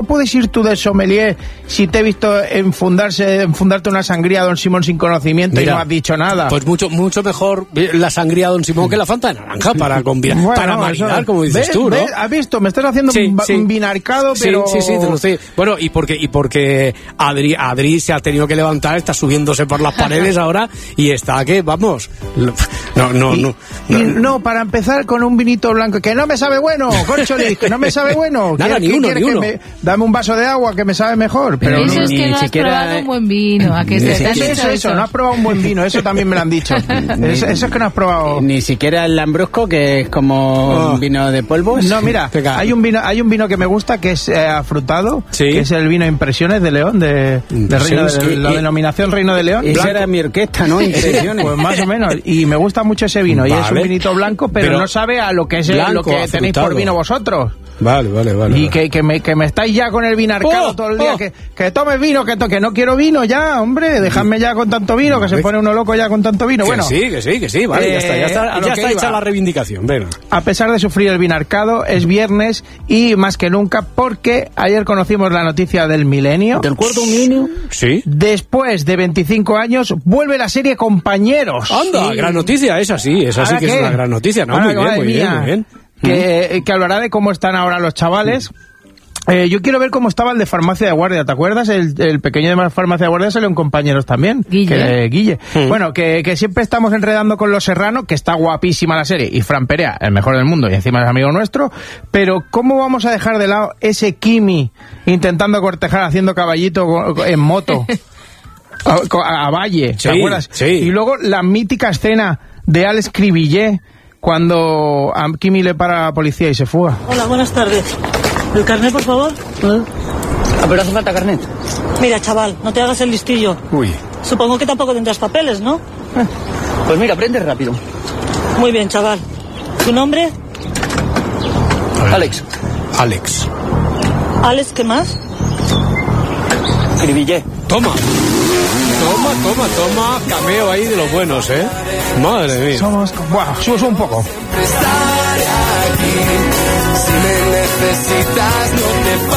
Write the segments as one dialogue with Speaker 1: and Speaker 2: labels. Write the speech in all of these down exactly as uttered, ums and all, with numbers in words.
Speaker 1: puedes ir tú de sommelier si te he visto enfundarse, enfundarte una sangría Don Simón sin conocimiento? Mira, y no has dicho nada?
Speaker 2: Pues mucho mucho mejor la sangría Don Simón que la Fanta de naranja para combinar, bueno, para marinar, eso, como dices
Speaker 1: ¿ves,
Speaker 2: tú, ¿no?
Speaker 1: ¿ves? ¿Has visto? Me estás haciendo sí, un, sí. un vinarcado, pero...
Speaker 2: Sí, sí, sí, te lo estoy... Bueno, y porque, y porque Adri, Adri se ha tenido que levantar, está subiéndose por las paredes ahora y está que, vamos... No, no,
Speaker 1: y,
Speaker 2: no,
Speaker 1: no. Y no, para empezar con un vinito blanco, que no me sabe bueno, Corcholis, que no me sabe bueno.
Speaker 2: Nada, ni uno, ni uno.
Speaker 1: Me, dame un vaso de agua que me sabe mejor. Pero
Speaker 3: eso
Speaker 1: no,
Speaker 3: es que no has
Speaker 4: siquiera...
Speaker 3: probado un buen vino. ¿A que
Speaker 1: eso,
Speaker 3: se
Speaker 1: eso, eso, eso, no has probado un buen vino, eso también me lo han dicho. eso, eso es que no has probado...
Speaker 4: Ni siquiera el Lambrusco, que es como oh. un vino de polvos.
Speaker 1: No, mira, hay un vino hay un vino que me gusta que es eh, afrutado, ¿sí? Que es el vino Impresiones de León, de, de, Reino de, de la denominación Reino de León.
Speaker 4: Esa era mi orquesta, ¿no? Impresiones.
Speaker 1: Pues más o menos, y me gusta mucho ese vino, vale. Y es un vinito blanco, pero, pero no sabe a lo que es blanco, lo que afrutado. Tenéis por vino vosotros.
Speaker 2: Vale, vale, vale.
Speaker 1: Y que, que, me, que me estáis ya con el vinarcado oh, todo el día, oh. que, que tomes vino, que, to, que no quiero vino ya, hombre, dejadme ya con tanto vino, que se pone uno loco ya con tanto vino.
Speaker 2: Que
Speaker 1: bueno,
Speaker 2: sí, que sí, que sí, vale, eh, ya está, ya está, ya está hecha la reivindicación, venga.
Speaker 1: A pesar de sufrir el vinarcado, es viernes y más que nunca, porque ayer conocimos la noticia del milenio.
Speaker 4: ¿Del cuarto milenio?
Speaker 2: Sí.
Speaker 1: Después de veinticinco años, vuelve la serie Compañeros.
Speaker 2: Anda, sí. Gran noticia, esa sí, esa sí que qué? Es una gran noticia, ¿no? Muy bien, muy bien, muy bien.
Speaker 1: Que, que hablará de cómo están ahora los chavales. Eh, yo quiero ver cómo estaba el de Farmacia de Guardia, ¿te acuerdas? El, el pequeño de Farmacia de Guardia salió en Compañeros también.
Speaker 3: Guille.
Speaker 1: Que, eh, Guille.
Speaker 2: Mm.
Speaker 1: Bueno, que, que siempre estamos enredando con Los Serrano, que está guapísima la serie, y Fran Perea, el mejor del mundo, y encima es amigo nuestro, pero ¿cómo vamos a dejar de lado ese Kimi intentando cortejar haciendo caballito en moto a, a Valle, ¿te
Speaker 2: sí,
Speaker 1: acuerdas?
Speaker 2: Sí.
Speaker 1: Y luego la mítica escena de Alex Cribillé cuando a Kimi le para la policía y se fuga.
Speaker 5: Hola, buenas tardes. ¿El carnet, por favor?
Speaker 4: ¿Eh? Ah, pero hace falta carnet.
Speaker 5: Mira, chaval, no te hagas el listillo.
Speaker 2: Uy.
Speaker 5: Supongo que tampoco tendrás papeles, ¿no?
Speaker 4: Eh. Pues mira, aprende rápido.
Speaker 5: Muy bien, chaval. ¿Tu nombre?
Speaker 4: Alex.
Speaker 2: Alex.
Speaker 5: ¿Alex qué más?
Speaker 4: Cribillé.
Speaker 2: Toma. Toma, toma, toma. Cameo ahí de los buenos, ¿eh? Madre mía.
Speaker 1: Somos... Buah, subes un poco.
Speaker 6: Si me necesitas, no te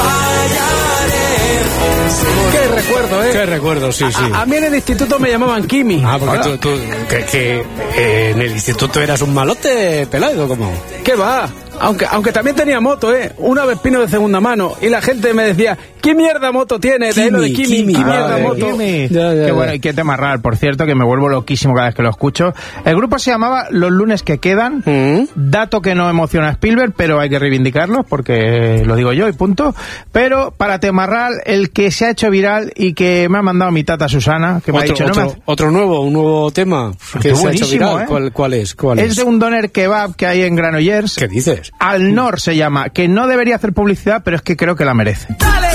Speaker 6: fallaré.
Speaker 1: Qué recuerdo, ¿eh?
Speaker 2: Qué recuerdo, sí, sí.
Speaker 1: A, a mí en el instituto me llamaban Kimi.
Speaker 2: Ah, porque tú, tú que, que eh, en el instituto eras un malote pelado, ¿cómo?
Speaker 1: ¿Qué va? Aunque, aunque también tenía moto, ¿eh? Una Vespino de segunda mano. Y la gente me decía, ¿qué mierda moto tiene? De ahí lo de Kimi, Kimi, ¿qué mierda
Speaker 2: vale,
Speaker 1: moto?
Speaker 2: Kimi. Ya, ya,
Speaker 1: qué
Speaker 2: ya.
Speaker 1: bueno, y qué tema raro, por cierto, que me vuelvo loquísimo cada vez que lo escucho. El grupo se llamaba Los Lunes que Quedan.
Speaker 2: ¿Mm?
Speaker 1: Dato que no emociona a Spielberg, pero hay que reivindicarlo, porque lo digo yo y punto. Pero para Temarral, el que se ha hecho viral y que me ha mandado mi tata Susana, que me
Speaker 2: otro,
Speaker 1: ha dicho...
Speaker 2: Otro,
Speaker 1: no me hace...
Speaker 2: otro nuevo, un nuevo tema que
Speaker 1: Está
Speaker 2: se ha hecho viral.
Speaker 1: ¿eh?
Speaker 2: ¿Cuál, cuál es? ¿Cuál
Speaker 1: es?
Speaker 2: Es
Speaker 1: de un doner kebab que hay en Granollers.
Speaker 2: ¿Qué dices?
Speaker 1: Al Nor se llama, que no debería hacer publicidad, pero es que creo que la merece.
Speaker 6: Dale.